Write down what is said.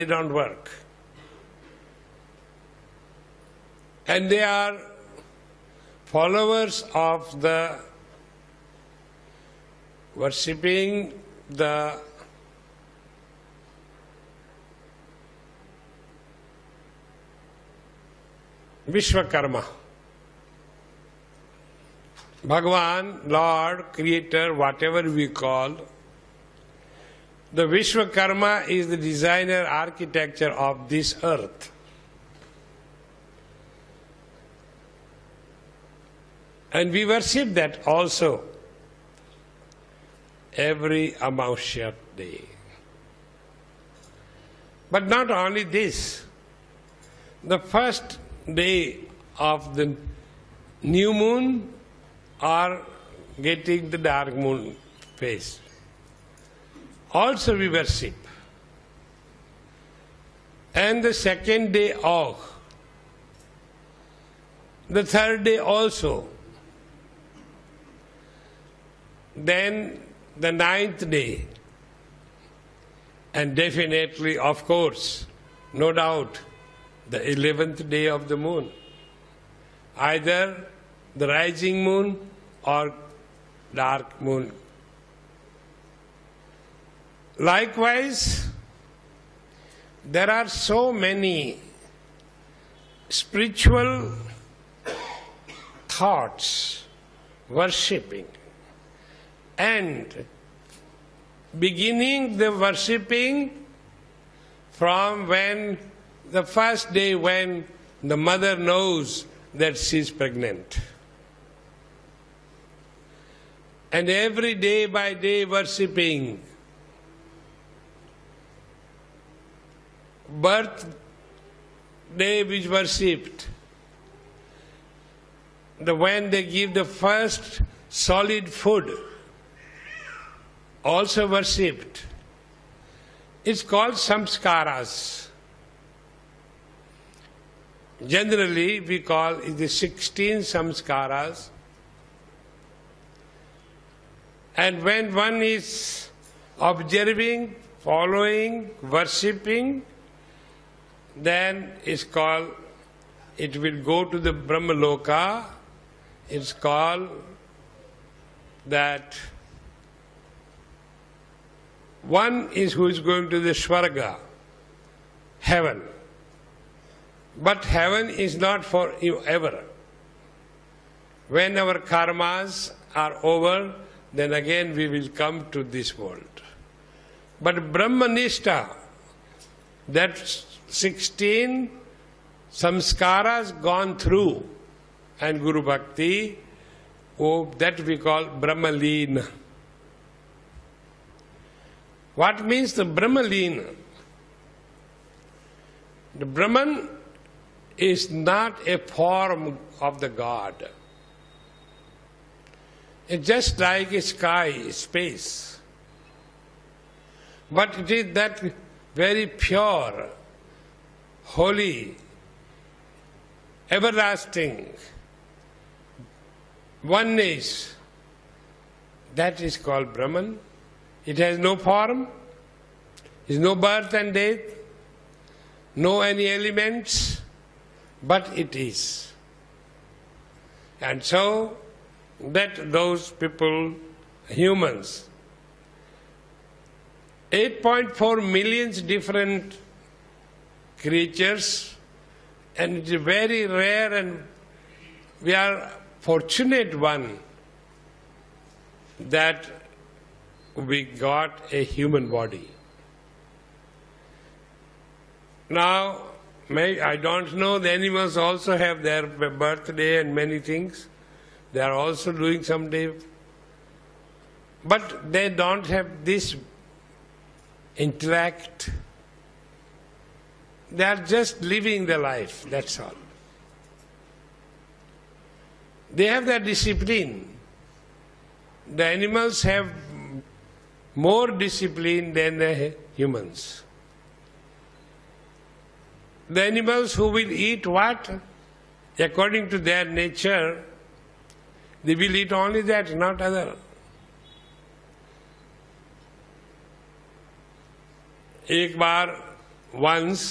don't work. And they are followers of the worshipping the Vishwakarma. Bhagavan, Lord, Creator, whatever we call, the Vishwakarma is the designer architecture of this earth. And we worship that also every Amavasya day. But not only this, the first day of the new moon or getting the dark moon phase, also we worship. And the second day of, the third day also. Then the ninth day, and definitely, of course, no doubt, the 11th day of the moon. Either the rising moon or dark moon. Likewise, there are so many spiritual thoughts, worshipping, and beginning the worshipping from when the first day when the mother knows that she is pregnant. And every day by day worshipping. Birth day is worshipped. When they give the first solid food, also worshipped. It's called samskaras. Generally, we call it the 16 samskaras. And when one is observing, following, worshipping, then it's called, it will go to the Brahmaloka. It's called that one is who is going to the Swarga, heaven. But heaven is not for you ever. When our karmas are over, then again we will come to this world. But Brahmanishta, that 16 samskaras gone through, and Guru Bhakti, that we call Brahmalina. What means the Brahmalina? The Brahman is not a form of the God. It's just like a sky, space. But it is that very pure, holy, everlasting oneness. That is called Brahman. It has no form, is no birth and death, no any elements, but it is. And so, that those people, humans, 8.4 million different creatures, and it is very rare, and we are fortunate one that we got a human body. Now, I don't know, the animals also have their birthday and many things. They are also doing someday. But they don't have this intellect. They are just living the life, that's all. They have their discipline. The animals have more discipline than the humans. The animals who will eat what? According to their nature, they will eat only that, not other. एक बार once